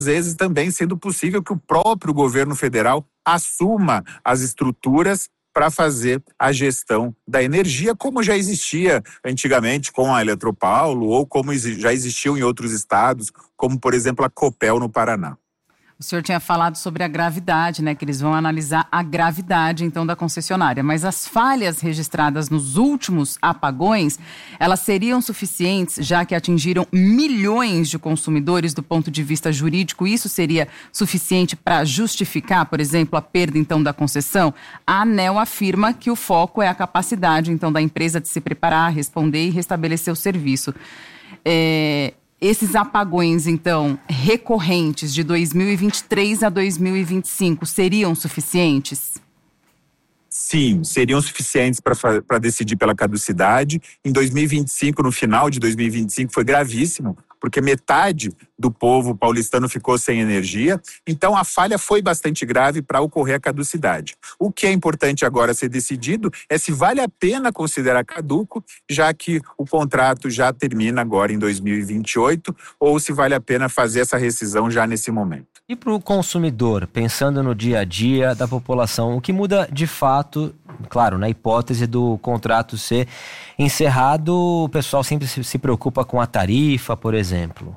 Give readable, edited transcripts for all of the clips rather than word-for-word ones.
vezes também sendo possível que o próprio governo federal assuma as estruturas para fazer a gestão da energia, como já existia antigamente com a Eletropaulo, ou como já existiu em outros estados, como, por exemplo, a Copel no Paraná. O senhor tinha falado sobre a gravidade, né? Que eles vão analisar a gravidade, então, da concessionária. Mas as falhas registradas nos últimos apagões, elas seriam suficientes, já que atingiram milhões de consumidores do ponto de vista jurídico? Isso seria suficiente para justificar, por exemplo, a perda, então, da concessão? A ANEEL afirma que o foco é a capacidade, então, da empresa de se preparar, responder e restabelecer o serviço. Esses apagões, então, recorrentes de 2023 a 2025 seriam suficientes? Sim, seriam suficientes para decidir pela caducidade. Em 2025, no final de 2025, foi gravíssimo, porque metade do povo paulistano ficou sem energia. Então, a falha foi bastante grave para ocorrer a caducidade. O que é importante agora ser decidido é se vale a pena considerar caduco, já que o contrato já termina agora em 2028, ou se vale a pena fazer essa rescisão já nesse momento. E para o consumidor, pensando no dia a dia da população, o que muda de fato, claro, na hipótese do contrato ser encerrado, o pessoal sempre se preocupa com a tarifa, por exemplo?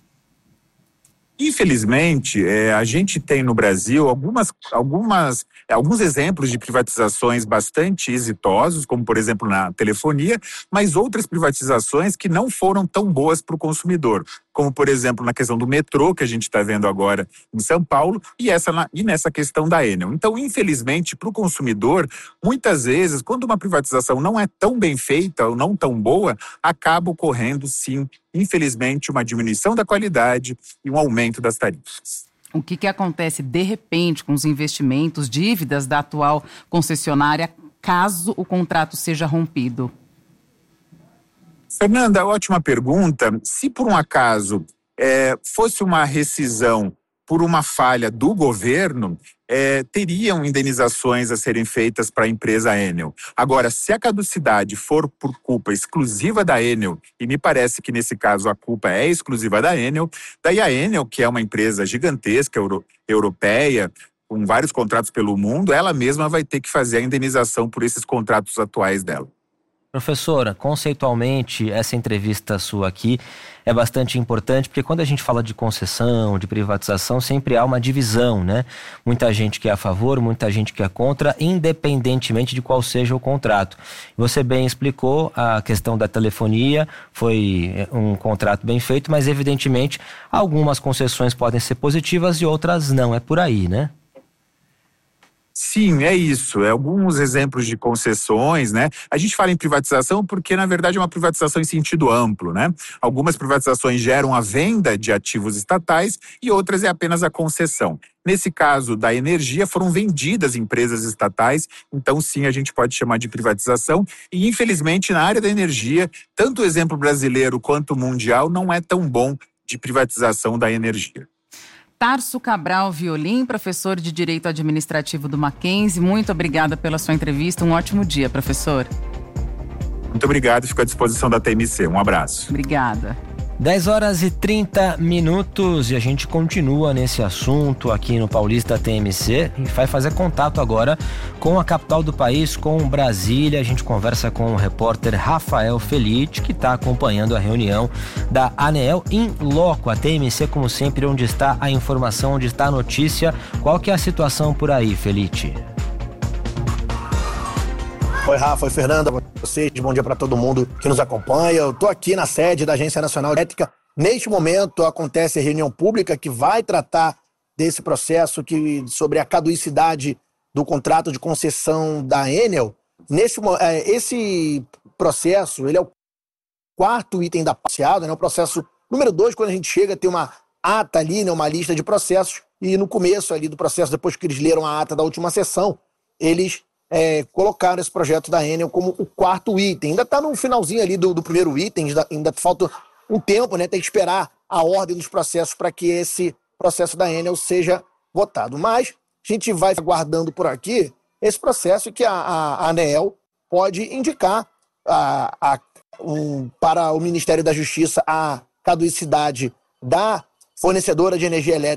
Infelizmente, a gente tem no Brasil alguns exemplos de privatizações bastante exitosos, como por exemplo na telefonia, mas outras privatizações que não foram tão boas para o consumidor, como por exemplo na questão do metrô, que a gente está vendo agora em São Paulo, e nessa questão da Enel. Então, infelizmente, para o consumidor, muitas vezes, quando uma privatização não é tão bem feita ou não tão boa, acaba ocorrendo, sim, infelizmente, uma diminuição da qualidade e um aumento das tarifas. O que acontece, de repente, com os investimentos, dívidas da atual concessionária, caso o contrato seja rompido? Fernanda, ótima pergunta. Se por um acaso fosse uma rescisão por uma falha do governo, teriam indenizações a serem feitas para a empresa Enel. Agora, se a caducidade for por culpa exclusiva da Enel, e me parece que nesse caso a culpa é exclusiva da Enel, daí a Enel, que é uma empresa gigantesca, europeia, com vários contratos pelo mundo, ela mesma vai ter que fazer a indenização por esses contratos atuais dela. Professora, conceitualmente, essa entrevista sua aqui é bastante importante, porque quando a gente fala de concessão, de privatização, sempre há uma divisão, né? Muita gente que é a favor, muita gente que é contra, independentemente de qual seja o contrato. Você bem explicou a questão da telefonia, foi um contrato bem feito, mas evidentemente algumas concessões podem ser positivas e outras não, é por aí, né? Sim, é isso. Alguns exemplos de concessões, né? A gente fala em privatização porque, na verdade, é uma privatização em sentido amplo, né? Algumas privatizações geram a venda de ativos estatais e outras é apenas a concessão. Nesse caso da energia, foram vendidas empresas estatais, então sim, a gente pode chamar de privatização. E, infelizmente, na área da energia, tanto o exemplo brasileiro quanto o mundial não é tão bom de privatização da energia. Tarso Cabral Violim, professor de Direito Administrativo do Mackenzie, muito obrigada pela sua entrevista. Um ótimo dia, professor. Muito obrigado, fico à disposição da TMC. Um abraço. Obrigada. 10h30 e a gente continua nesse assunto aqui no Paulista TMC e vai fazer contato agora com a capital do país, com Brasília. A gente conversa com o repórter Rafael Felite, que está acompanhando a reunião da ANEEL in loco. A TMC, como sempre, onde está a informação, onde está a notícia. Qual que é a situação por aí, Felite? Oi, Rafa, oi, Fernanda, bom dia pra vocês, bom dia para todo mundo que nos acompanha. Eu estou aqui na sede da Agência Nacional de Elétrica. Neste momento acontece a reunião pública que vai tratar desse processo sobre a caducidade do contrato de concessão da Enel. Esse processo, ele é o quarto item da passeada, né? O processo número 2, quando a gente chega, tem uma ata ali, né? Uma lista de processos, e no começo ali do processo, depois que eles leram a ata da última sessão, eles colocaram esse projeto da Enel como o quarto item. Ainda está no finalzinho ali do primeiro item, ainda falta um tempo, né? Tem que esperar a ordem dos processos para que esse processo da Enel seja votado. Mas a gente vai aguardando por aqui esse processo que a ANEEL pode indicar para o Ministério da Justiça a caducidade da fornecedora de energia elétrica